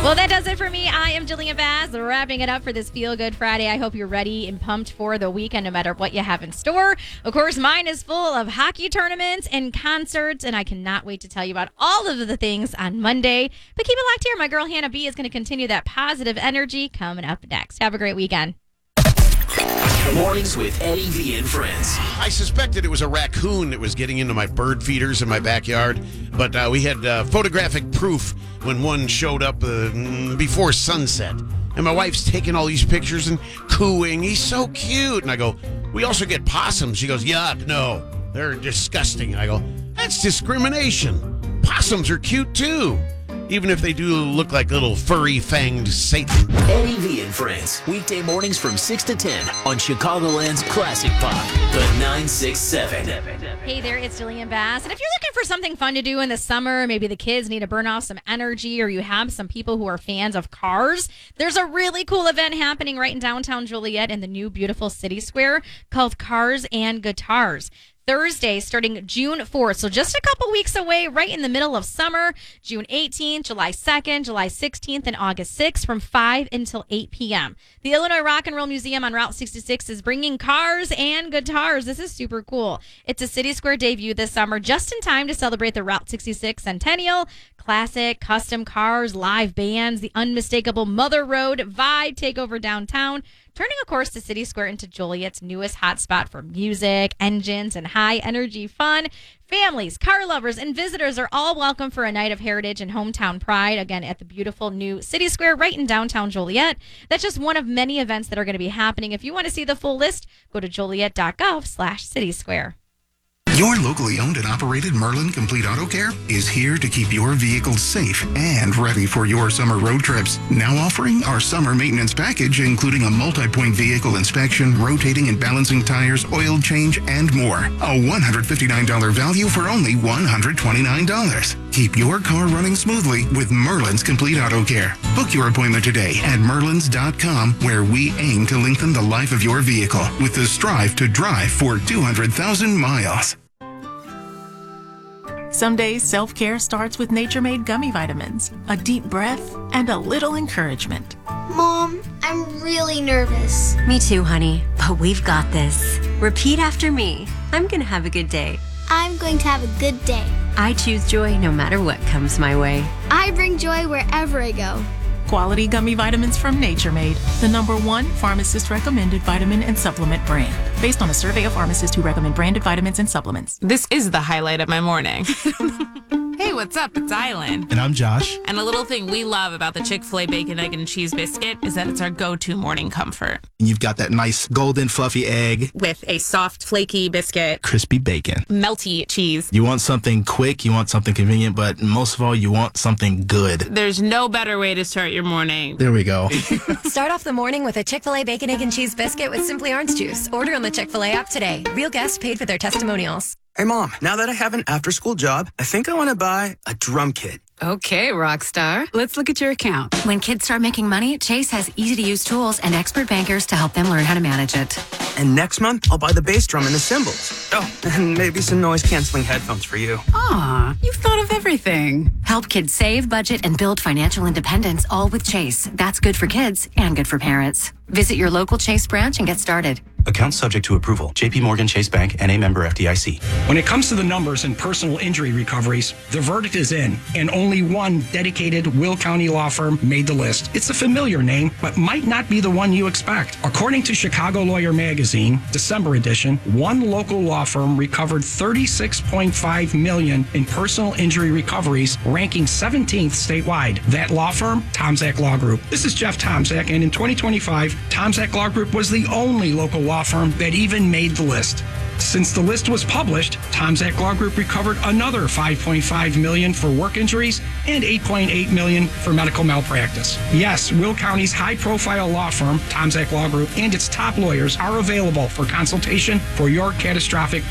Well, that does it for me. I am Jillian Bass, wrapping it up for this Feel Good Friday. I hope you're ready and pumped for the weekend, no matter what you have in store. Of course, mine is full of hockey tournaments and concerts, and I cannot wait to tell you about all of the things on Monday. But keep it locked here. My girl Hannah B is going to continue that positive energy coming up next. Have a great weekend. Mornings with Eddie V and friends. I suspected it was a raccoon that was getting into my bird feeders in my backyard, but we had photographic proof when one showed up before sunset. And my wife's taking all these pictures and cooing. He's so cute. And I go, we also get possums. She goes, yuck, no, they're disgusting. And I go, that's discrimination. Possums are cute too, even if they do look like little furry fanged Satan. Eddie V and friends, weekday mornings from 6 to 10 on Chicagoland's Classic Pop, the 967. Hey there, it's Jillian Bass. And if you're looking for something fun to do in the summer, maybe the kids need to burn off some energy, or you have some people who are fans of cars, there's a really cool event happening right in downtown Joliet in the new beautiful City Square called Cars and Guitars. Thursday, starting June 4th. So just a couple weeks away, right in the middle of summer, June 18th, July 2nd, July 16th, and August 6th from 5 until 8 p.m. The Illinois Rock and Roll Museum on Route 66 is bringing cars and guitars. This is super cool. It's a City Square debut this summer, just in time to celebrate the Route 66 Centennial. Classic, custom cars, live bands, the unmistakable Mother Road vibe take over downtown, turning, of course, the City Square into Joliet's newest hotspot for music, engines, and high-energy fun. Families, car lovers, and visitors are all welcome for a night of heritage and hometown pride, again, at the beautiful new City Square right in downtown Joliet. That's just one of many events that are going to be happening. If you want to see the full list, go to joliet.gov/City Square. Your locally owned and operated Merlin Complete Auto Care is here to keep your vehicles safe and ready for your summer road trips. Now offering our summer maintenance package, including a multi-point vehicle inspection, rotating and balancing tires, oil change, and more. A $159 value for only $129. Keep your car running smoothly with Merlin's Complete Auto Care. Book your appointment today at merlins.com, where we aim to lengthen the life of your vehicle with the strive to drive for 200,000 miles. Some days, self-care starts with Nature-Made gummy vitamins, a deep breath, and a little encouragement. Mom, I'm really nervous. Me too, honey, but we've got this. Repeat after me. I'm going to have a good day. I'm going to have a good day. I choose joy no matter what comes my way. I bring joy wherever I go. Quality gummy vitamins from Nature Made, the #1 pharmacist-recommended vitamin and supplement brand. Based on a survey of pharmacists who recommend branded vitamins and supplements. This is the highlight of my morning. Hey, what's up? It's Island. And I'm Josh. And a little thing we love about the Chick-fil-A Bacon, Egg, and Cheese Biscuit is that it's our go-to morning comfort. And you've got that nice golden fluffy egg. With a soft, flaky biscuit. Crispy bacon. Melty cheese. You want something quick, you want something convenient, but most of all, you want something good. There's no better way to start your morning. There we go. Start off the morning with a Chick-fil-A Bacon, Egg, and Cheese Biscuit with Simply Orange Juice. Order on the Chick-fil-A app today. Real guests paid for their testimonials. Hey, Mom, now that I have an after-school job, I think I want to buy a drum kit. Okay, rock star. Let's look at your account. When kids start making money, Chase has easy-to-use tools and expert bankers to help them learn how to manage it. And next month, I'll buy the bass drum and the cymbals. Oh, and maybe some noise-canceling headphones for you. Aw, you've thought of everything. Help kids save, budget, and build financial independence, all with Chase. That's good for kids and good for parents. Visit your local Chase branch and get started. Account subject to approval. JP Morgan Chase Bank, N.A. member FDIC. When it comes to the numbers in personal injury recoveries, the verdict is in, and only one dedicated Will County law firm made the list. It's a familiar name, but might not be the one you expect. According to Chicago Lawyer Magazine, December edition, one local law firm recovered $36.5 million in personal injury recoveries, ranking 17th statewide. That law firm, Tomzak Law Group. This is Jeff Tomzak, and in 2025, Tomzak Law Group was the only local law firm that even made the list. Since the list was published, Tomzak Law Group recovered another $5.5 million for work injuries and $8.8 million for medical malpractice. Yes, Will County's high-profile law firm, Tomzak Law Group, and its top lawyers are available for consultation for your catastrophic